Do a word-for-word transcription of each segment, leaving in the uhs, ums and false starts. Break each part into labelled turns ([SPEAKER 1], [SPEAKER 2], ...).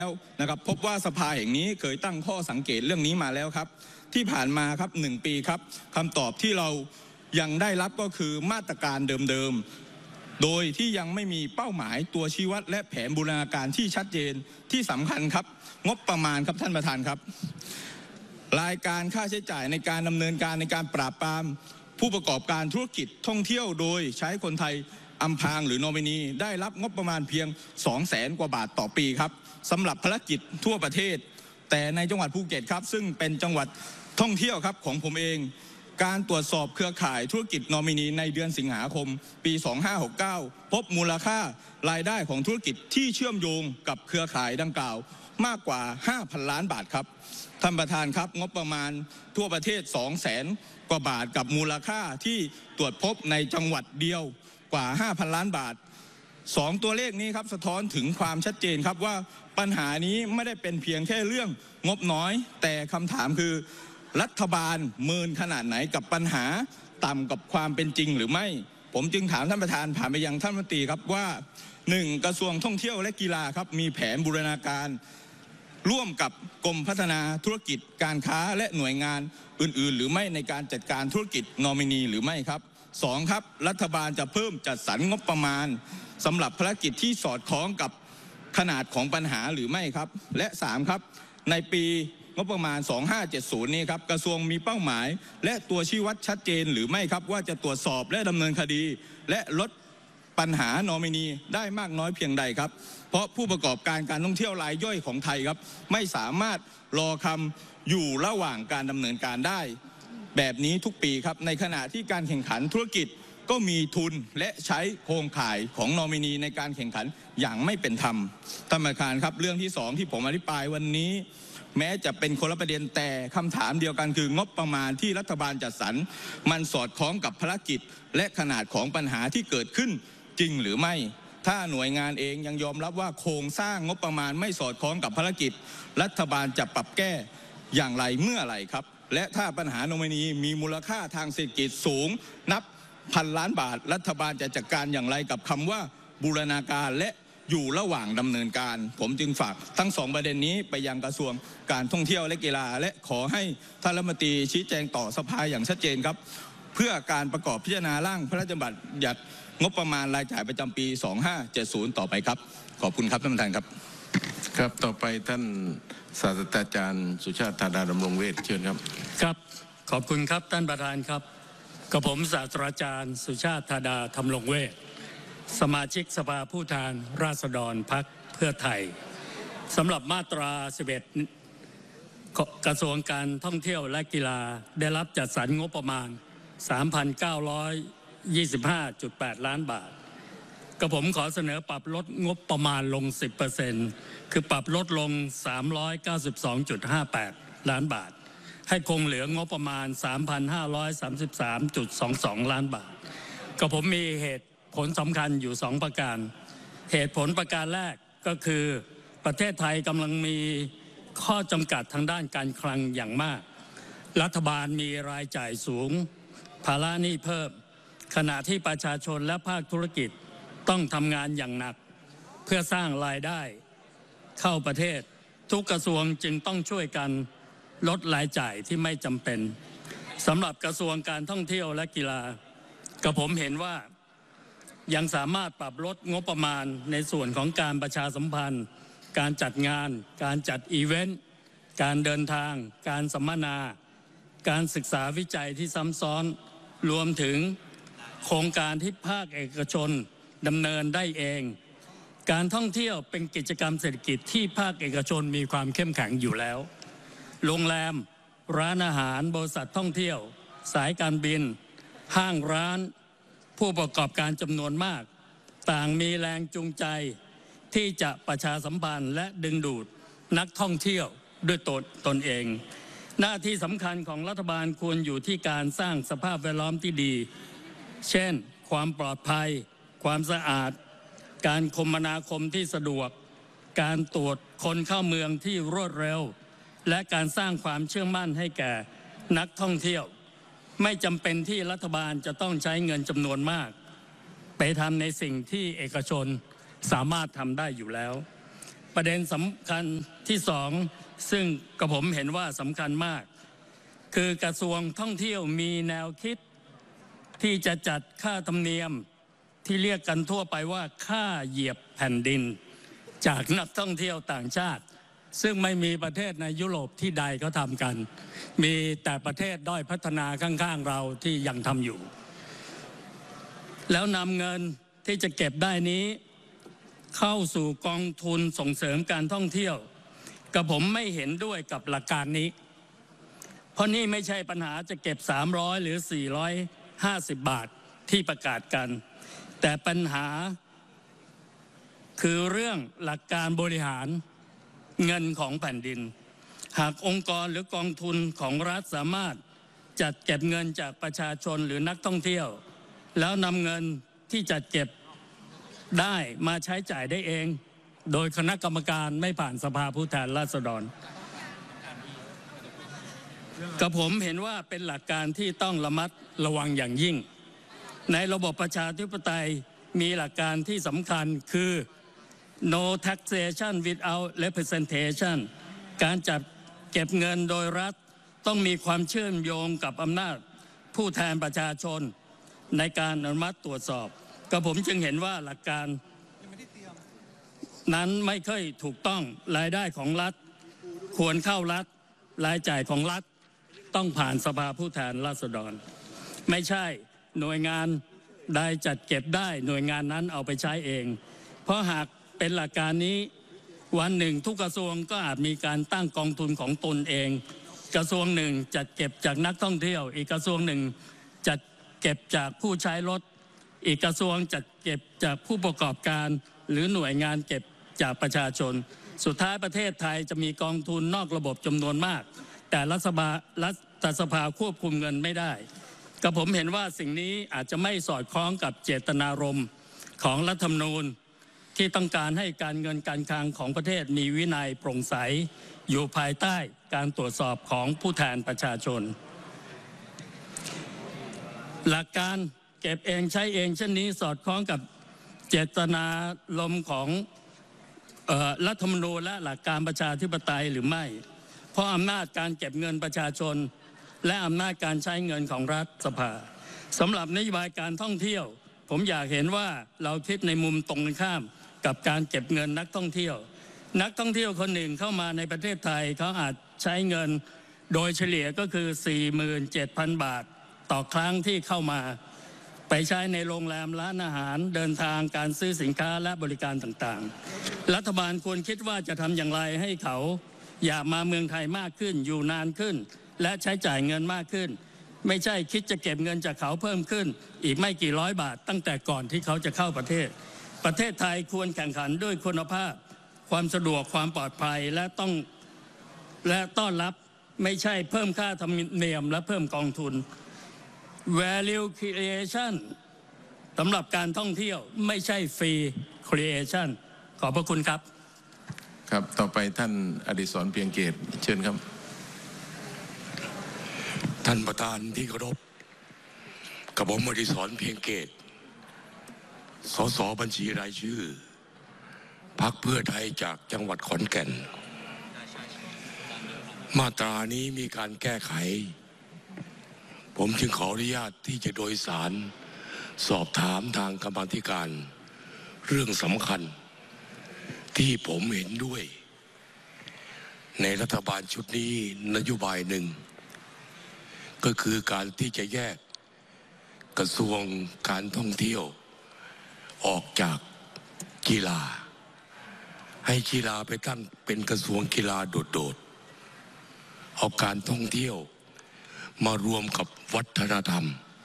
[SPEAKER 1] แล้วนะครับพบว่าสภาแห่งนี้เคยตั้งข้อสังเกตเรื่องนี้มาแล้วครับที่ผ่านมาครับหนึ่งปีครับคำตอบที่เรายังได้รับก็คือมาตรการเดิมๆโดยที่ยังไม่มีเป้าหมายตัวชี้วัดและแผนบูรณาการที่ชัดเจนที่สำคัญครับงบประมาณครับท่านประธานครับรายการค่าใช้จ่ายในการดำเนินการในการปราบปรามผู้ประกอบการธุรกิจท่องเที่ยวโดยใช้คนไทยอำพรางหรือนอมินีได้รับงบประมาณเพียง สองแสน กว่าบาทต่อปีครับสำหรับภารกิจทั่วประเทศแต่ในจังหวัดภูเก็ตครับซึ่งเป็นจังหวัดท่องเที่ยวครับของผมเองการตรวจสอบเครือข่ายธุรกิจนอมินีในเดือนสิงหาคมปีสองพันห้าร้อยหกสิบเก้าพบมูลค่ารายได้ของธุรกิจที่เชื่อมโยงกับเครือข่ายดังกล่าวมากกว่า ห้าพัน ล้านบาทครับท่านประธานครับงบประมาณทั่วประเทศ สองแสน กว่าบาทกับมูลค่าที่ตรวจพบในจังหวัดเดียวกว่า ห้าพัน ล้านบาทสองตัวเลขนี้ครับสะท้อนถึงความชัดเจนครับว่าปัญหานี้ไม่ได้เป็นเพียงแค่เรื่องงบน้อยแต่คำถามคือรัฐบาลเมินขนาดไหนกับปัญหาต่ำกับความเป็นจริงหรือไม่ผมจึงถามท่านประธานผ่านไปยังท่านรัฐมนตรีครับว่าหนึ่งกระทรวงท่องเที่ยวและกีฬาครับมีแผนบูรณาการร่วมกับกรมพัฒนาธุรกิจการค้าและหน่วยงานอื่นๆหรือไม่ในการจัดการธุรกิจนอมินีหรือไม่ครับสองครับรัฐบาลจะเพิ่มจัดสรรงบประมาณสำหรับภารกิจที่สอดคล้องกับขนาดของปัญหาหรือไม่ครับและสามครับในปีงบประมาณสองพันห้าร้อยเจ็ดสิบนี้ครับกระทรวงมีเป้าหมายและตัวชี้วัดชัดเจนหรือไม่ครับว่าจะตรวจสอบและดำเนินคดีและลดปัญหานอมินีได้มากน้อยเพียงใดครับเพราะผู้ประกอบการการท่องเที่ยวรายย่อยของไทยครับไม่สามารถรอคำอยู่ระหว่างการดำเนินการได้แบบนี้ทุกปีครับในขณะที่การแข่งขันธุรกิจก็มีทุนและใช้โครงข่ายของนอมินีในการแข่งขันอย่างไม่เป็นธรรมท่านประธานครับเรื่องที่สองที่ผมอภิปรายวันนี้แม้จะเป็นคนละประเด็นแต่คำถามเดียวกันคืองบประมาณที่รัฐบาลจัดสรรมันสอดคล้องกับภารกิจและขนาดของปัญหาที่เกิดขึ้นจริงหรือไม่ถ้าหน่วยงานเองยังยอมรับว่าโครงสร้างงบประมาณไม่สอดคล้องกับภารกิจรัฐบาลจะปรับแก้อย่างไรเมื่อไหร่ครับและถ้าปัญหานอมินีมีมูลค่าทางเศรษฐกิจสูงนับพันล้านบาทรัฐบาลจะจัดการอย่างไรกับคำว่าบูรณาการและอยู่ระหว่างดำเนินการผมจึงฝากทั้งสองประเด็นนี้ไปยังกระทรวงการท่องเที่ยวและกีฬาและขอให้ท่านรัฐมนตรีชี้แจงต่อสภาอย่างชัดเจนครับเพื่อการประกอบพิจารณาร่างพระราชบัญญัติงบประมาณรายจ่ายประจำปีสองพันห้าร้อยเจ็ดสิบต่อไปครับขอบคุณครับท่านประธานครับ
[SPEAKER 2] ครับต่อไปท่านศาสตราจารย์สุชาติธาดาดำรงเวชเชิญครับ
[SPEAKER 3] ครับขอบคุณครับท่านประธานครับกับผมศาสตราจารย์สุชาติธาดาธำรงเวชสมาชิกสภาผู้แทนราษฎรพรรคเพื่อไทยสำหรับมาตราสิบเอ็ดกระทรวงการท่องเที่ยวและกีฬาได้รับจัดสรรงบประมาณ สามพันเก้าร้อยยี่สิบห้าจุดแปด ล้านบาทกับผมขอเสนอปรับลดงบประมาณลง สิบเปอร์เซ็นต์ คือปรับลดลง สามร้อยเก้าสิบสองจุดห้าแปด ล้านบาทให้คงเหลืองบประมาณ สามพันห้าร้อยสามสิบสามจุดสองสอง ล้านบาทกับผมมีเหตุผลสำคัญอยู่สองประการเหตุผลประการแรกก็คือประเทศไทยกำลังมีข้อจำกัดทางด้านการคลังอย่างมากรัฐบาลมีรายจ่ายสูงภาระหนี้เพิ่มขณะที่ประชาชนและภาคธุรกิจต้องทำงานอย่างหนักเพื่อสร้างรายได้เข้าประเทศทุกกระทรวงจึงต้องช่วยกันลดรายจ่ายที่ไม่จำเป็นสำหรับกระทรวงการท่องเที่ยวและกีฬากับผมเห็นว่ายังสามารถปรับลดงบประมาณในส่วนของการประชาสัมพันธ์การจัดงานการจัดอีเวนต์การเดินทางการสัมมนาการศึกษาวิจัยที่ซ้ำซ้อนรวมถึงโครงการที่ภาคเอกชนดำเนินได้เองการท่องเที่ยวเป็นกิจกรรมเศรษฐกิจที่ภาคเอกชนมีความเข้มแข็งอยู่แล้วโรงแรมร้านอาหารบริษัทท่องเที่ยวสายการบินห้างร้านผู้ประกอบการจำนวนมากต่างมีแรงจูงใจที่จะประชาสัมพันธ์และดึงดูดนักท่องเที่ยวด้วยตนตนเองหน้าที่สำคัญของรัฐบาลควรอยู่ที่การสร้างสภาพแวดล้อมที่ดีเช่นความปลอดภัยความสะอาดการคมนาคมที่สะดวกการตรวจคนเข้าเมืองที่รวดเร็วและการสร้างความเชื่อมั่นให้แก่นักท่องเที่ยวไม่จำเป็นที่รัฐบาลจะต้องใช้เงินจำนวนมากไปทำในสิ่งที่เอกชนสามารถทำได้อยู่แล้วประเด็นสำคัญที่สองซึ่งกระผมเห็นว่าสำคัญมากคือกระทรวงท่องเที่ยวมีแนวคิดที่จะจัดค่าธรรมเนียมที่เรียกกันทั่วไปว่าค่าเหยียบแผ่นดินจากนักท่องเที่ยวต่างชาติซึ่งไม่มีประเทศในยุโรปที่ใดเขาทำกันมีแต่ประเทศด้อยพัฒนาข้างๆเราที่ยังทำอยู่แล้วนำเงินที่จะเก็บได้นี้เข้าสู่กองทุนส่งเสริมการท่องเที่ยวกับผมไม่เห็นด้วยกับหลักการนี้เพราะนี่ไม่ใช่ปัญหาจะเก็บสามร้อยหรือสี่ร้อยห้าสิบบาทที่ประกาศกันแต่ปัญหาคือเรื่องหลักการบริหารเงินของแผ่นดินหากองค์กรหรือกองทุนของรัฐสามารถจัดเก็บเงินจากประชาชนหรือนักท่องเที่ยวแล้วนำเงินที่จัดเก็บได้มาใช้จ่ายได้เองโดยคณะกรรมการไม่ผ่านสภาผู้แทนราษฎรกับผมเห็นว่าเป็นหลักการที่ต้องระมัดระวังอย่างยิ่งในระบบประชาธิปไตยมีหลักการที่สำคัญคือ no taxation without representation การจัดเก็บเงินโดยรัฐต้องมีความเชื่อมโยงกับอำนาจผู้แทนประชาชนในการอนุมัติตรวจสอบกับผมจึงเห็นว่าหลักการนั้นไม่ค่อยถูกต้องรายได้ของรัฐควรเข้ารัฐรายจ่ายของรัฐต้องผ่านสภาผู้แทนราษฎรไม่ใช่หน่วยงานใดจัดเก็บได้หน่วยงานนั้นเอาไปใช้เองเพราะหากเป็นหลักการนี้วันหนึ่งทุกกระทรวงก็อาจมีการตั้งกองทุนของตนเองกระทรวงหนึ่งจัดเก็บจากนักท่องเที่ยวอีกกระทรวงหนึ่งจัดเก็บจากผู้ใช้รถอีกกระทรวงจัดเก็บจากผู้ประกอบการหรือหน่วยงานเก็บจากประชาชนสุดท้ายประเทศไทยจะมีกองทุนนอกระบบจำนวนมากแต่รัฐสภารัฐสภาควบคุมเงินไม่ได้กับผมเห็นว่าสิ่งนี้อาจจะไม่สอดคล้องกับเจตนารมณ์ของรัฐธรรมนูญที่ต้องการให้การเงินการคลังของประเทศมีวินัยโปร่งใสอยู่ภายใต้การตรวจสอบของผู้แทนประชาชนหลักการเก็บเองใช้เองเช่นนี้สอดคล้องกับเจตนารมณ์ของรัฐธรรมนูญและหลักการประชาธิปไตยหรือไม่เพราะอำนาจการเก็บเงินประชาชนและอำนาจการใช้เงินของรัฐสภาสำหรับนโยบายการท่องเที่ยวผมอยากเห็นว่าเราคิดในมุมตรงกันข้ามกับการเก็บเงินนักท่องเที่ยวนักท่องเที่ยวคนหนึ่งเข้ามาในประเทศไทยเขาอาจใช้เงินโดยเฉลี่ยก็คือ สี่หมื่นเจ็ดพัน บาทต่อครั้งที่เข้ามาไปใช้ในโรงแรมร้านอาหารเดินทางการซื้อสินค้าและบริการต่างๆรัฐบาลควรคิดว่าจะทำอย่างไรให้เขาอยากมาเมืองไทยมากขึ้นอยู่นานขึ้นและใช้จ่ายเงินมากขึ้นไม่ใช่คิดจะเก็บเงินจากเขาเพิ่มขึ้นอีกไม่กี่ร้อยบาทตั้งแต่ก่อนที่เขาจะเข้าประเทศประเทศไทยควรแข่งขันด้วยคุณภาพความสะดวกความปลอดภัยและต้องและต้อนรับไม่ใช่เพิ่มค่าธรรมเนียมและเพิ่มกองทุน value creation สำหรับการท่องเที่ยวไม่ใช่ free creation ขอบพระคุณครับ
[SPEAKER 2] ครับต่อไปท่านอดิศรเพียงเกตเชิญครับ
[SPEAKER 4] ท่านประธานที่เคารพกับผมอดิศรเพียงเกตสสบัญชีรายชื่อพรรคเพื่อไทยจากจังหวัดขอนแก่นมาตรานี้มีการแก้ไขผมจึงขออนุญาตที่จะโดยสารสอบถามทางกรรมาธิการเรื่องสำคัญที่ผมเห็นด้วยในรัฐบาลชุดนี้นโยบายหนึ่งก็คือการที่จะแยกกระทรวงการท่องเที่ยวออกจากกีฬาให้กีฬาไปตั้งเป็นกระทรวงกีฬาโดดๆเอาการท่องเที่ยวมารวมกับวัฒนธรรม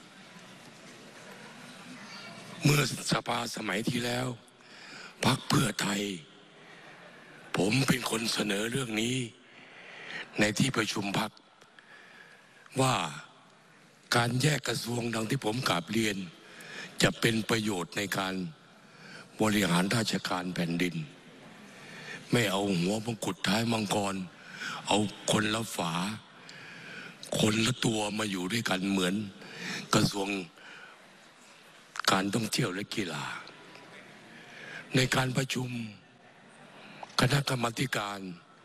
[SPEAKER 4] เมื่อสภาสมัยที่แล้วพรรคเพื่อไทยผมเป็นคนเสนอเรื่องนี้ในที่ประชุมพรรคว่าการแยกกระทรวงดังที่ผมกราบเรียนจะเป็นประโยชน์ในการบริหารราชการแผ่นดินไม่เอาหัวมงกุฎท้ายมังกรเอาคนละฝาคนละตัวมาอยู่ด้วยกันเหมือนกระทรวงการท่องเที่ยวและกีฬาในการประชุมคณะกรรมาธิการ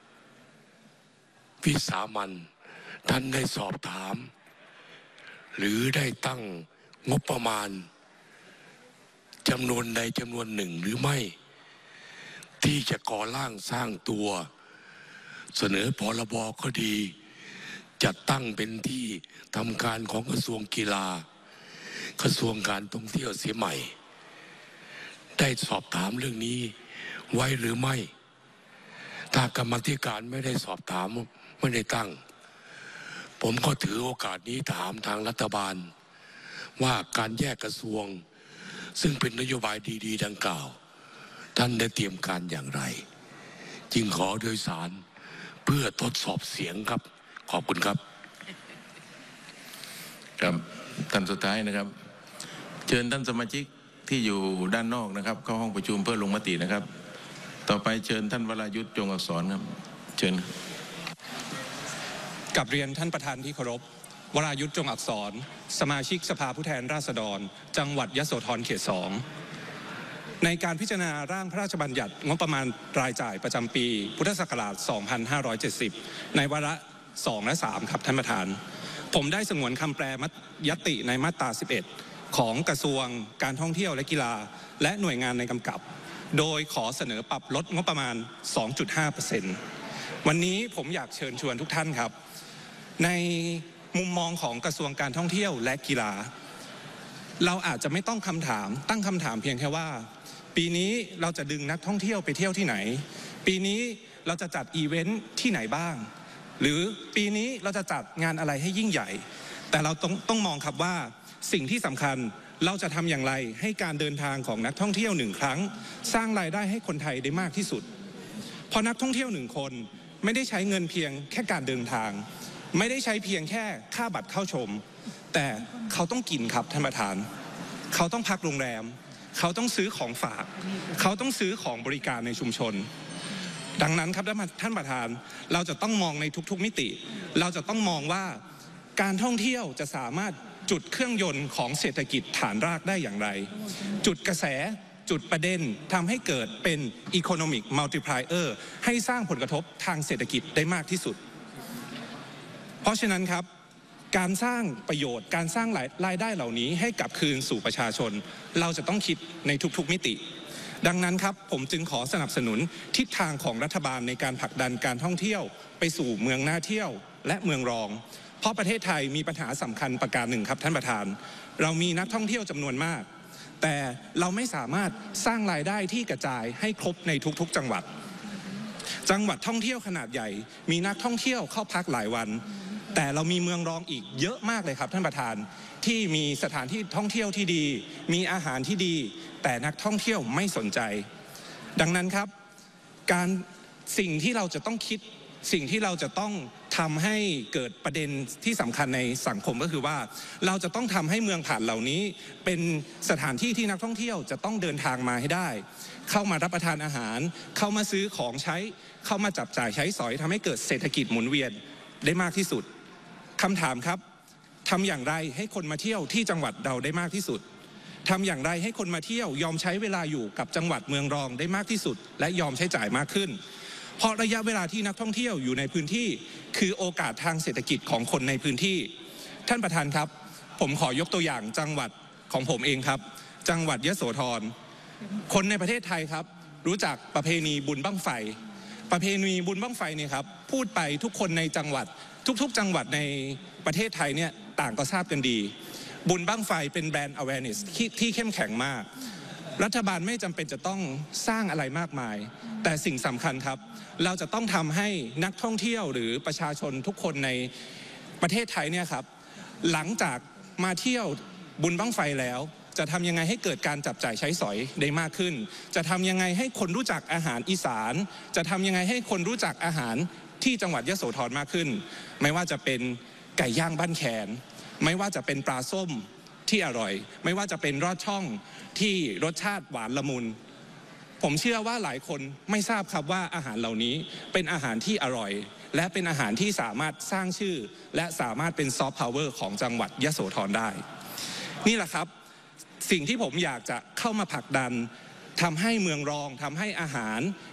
[SPEAKER 4] วิสามัญท่านได้สอบถาม หรือได้ตั้งงบประมาณจำนวนใดจำนวนหนึ่งหรือไม่ที่จะก่อร่างสร้างตัวเสนอพรบก็ดีจัดตั้งเป็นที่ทำการของกระทรวงกีฬากระทรวงการท่องเที่ยวเสียใหม่ได้สอบถามเรื่องนี้ไว้หรือไม่ถ้ากรรมาธิการไม่ได้สอบถามไม่ได้ตั้งผมก็ถือโอกาสนี้ถามทางรัฐบาลว่าการแยกกระทรวงซึ่งเป็นนโยบายดีๆดังกล่าวท่านได้เตรียมการอย่างไรจึงขอโดยสารเพื่อทดสอบเสียงครับขอบคุณครับ
[SPEAKER 2] ครับท่านสุดท้ายนะครับเชิญท่านสมาชิกที่อยู่ด้านนอกนะครับเข้าห้องประชุมเพื่อลงมตินะครับต่อไปเชิญท่านวรายุทธ์จงอักษรครับเชิญ
[SPEAKER 5] กับเรียนท่านประธานที่เคารพวรายุทธ์จงอักษรสมาชิกสภาผู้แทนราษฎรจังหวัดยโสธรเขตสองในการพิจารณาร่างพระราชบัญญัติงบประมาณรายจ่ายประจำปีพุทธศักราช สองพันห้าร้อยเจ็ดสิบ ในวาระสองและสามครับท่านประธานผมได้สงวนคำแปลยติในมาตราสิบเอ็ดของกระทรวงการท่องเที่ยวและกีฬาและหน่วยงานในกำกับโดยขอเสนอปรับลดงบประมาณ สองจุดห้าเปอร์เซ็นต์ วันนี้ผมอยากเชิญชวนทุกท่านครับในมุมมองของกระทรวงการท่องเที่ยวและกีฬาเราอาจจะไม่ต้องคำถามตั้งคำถามเพียงแค่ว่าปีนี้เราจะดึงนักท่องเที่ยวไปเที่ยวที่ไหนปีนี้เราจะจัดอีเวนท์ที่ไหนบ้างหรือปีนี้เราจะจัดงานอะไรให้ยิ่งใหญ่แต่เราต้องต้องมองครับว่าสิ่งที่สำคัญเราจะทำอย่างไรให้การเดินทางของนักท่องเที่ยวหนึ่งครั้งสร้างรายได้ให้คนไทยได้มากที่สุดเพราะนักท่องเที่ยวหนึ่งคนไม่ได้ใช้เงินเพียงแค่การเดินทางไม่ได้ใช้เพียงแค่ค่าบัตรเข้าชมแต่เขาต้องกินครับท่านประธานเขาต้องพักโรงแรมเขาต้องซื้อของฝากเขาต้องซื้อของบริการในชุมชนดังนั้นครับท่านประธานเราจะต้องมองในทุกๆมิติเราจะต้องมองว่าการท่องเที่ยวจะสามารถจุดเครื่องยนต์ของเศรษฐกิจฐานรากได้อย่างไรจุดกระแสจุดประเด็นทำให้เกิดเป็น Economic Multiplier ให้สร้างผลกระทบทางเศรษฐกิจได้มากที่สุดเพราะฉะนั้นครับการสร้างประโยชน์การสร้างรายได้เหล่านี้ให้กลับคืนสู่ประชาชนเราจะต้องคิดในทุกๆมิติดังนั้นครับผมจึงขอสนับสนุนทิศทางของรัฐบาลในการผลักดันการท่องเที่ยวไปสู่เมืองน่าเที่ยวและเมืองรองเพราะประเทศไทยมีปัญหาสำคัญประการหนึ่งครับท่านประธานเรามีนักท่องเที่ยวจำนวนมากแต่เราไม่สามารถสร้างรายได้ที่กระจายให้ครบในทุกๆจังหวัดจังหวัดท่องเที่ยวขนาดใหญ่มีนักท่องเที่ยวเข้าพักหลายวันแต่เรามีเมืองรองอีกเยอะมากเลยครับท่านประธานที่มีสถานที่ท่องเที่ยวที่ดีมีอาหารที่ดีแต่นักท่องเที่ยวไม่สนใจดังนั้นครับการสิ่งที่เราจะต้องคิดสิ่งที่เราจะต้องทำให้เกิดประเด็นที่สำคัญในสังคมก็คือว่าเราจะต้องทำให้เมืองผ่านเหล่านี้เป็นสถานที่ที่นักท่องเที่ยวจะต้องเดินทางมาให้ได้เข้ามารับประทานอาหารเข้ามาซื้อของใช้เข้ามาจับจ่ายใช้สอยทำให้เกิดเศรษฐกิจหมุนเวียนได้มากที่สุดคำถามครับทำอย่างไรให้คนมาเที่ยวที่จังหวัดเราได้มากที่สุดทำอย่างไรให้คนมาเที่ยวยอมใช้เวลาอยู่กับจังหวัดเมืองรองได้มากที่สุดและยอมใช้จ่ายมากขึ้นเพราะระยะเวลาที่นักท่องเที่ยวอยู่ในพื้นที่คือโอกาสทางเศรษฐกิจของคนในพื้นที่ท่านประธานครับผมขอยกตัวอย่างจังหวัดของผมเองครับจังหวัดยโสธรคนในประเทศไทยครับรู้จักประเพณีบุญบั้งไฟประเพณีบุญบั้งไฟเนี่ยครับพูดไปทุกคนในจังหวัดทุกๆจังหวัดในประเทศไทยเนี่ยต่างก็ทราบกันดีบุญบั้งไฟเป็นแบรนด์ awareness ที่เข้มแข็งมากรัฐบาลไม่จำเป็นจะต้องสร้างอะไรมากมายแต่สิ่งสำคัญครับเราจะต้องทำให้นักท่องเที่ยวหรือประชาชนทุกคนในประเทศไทยเนี่ยครับหลังจากมาเที่ยวบุญบั้งไฟแล้วจะทำยังไงให้เกิดการจับจ่ายใช้สอยได้มากขึ้นจะทำยังไงให้คนรู้จักอาหารอีสานจะทำยังไงให้คนรู้จักอาหารที่จังหวัดยโสธรมากขึ้นไม่ว่าจะเป็นไก่ย่างบ้านแขนไม่ว่าจะเป็นปลาส้มที่อร่อยไม่ว่าจะเป็นรอดช่องที่รสชาติหวานละมุนผมเชื่อว่าหลายคนไม่ทราบครับว่าอาหารเหล่านี้เป็นอาหารที่อร่อยและเป็นอาหารที่สามารถสร้างชื่อและสามารถเป็นซอฟต์พาวเวอร์ของจังหวัดยโสธรได้นี่แหละครับสิ่งที่ผมอยากจะเข้ามาผลักดันทำให้เมืองรองทำให้อาหาร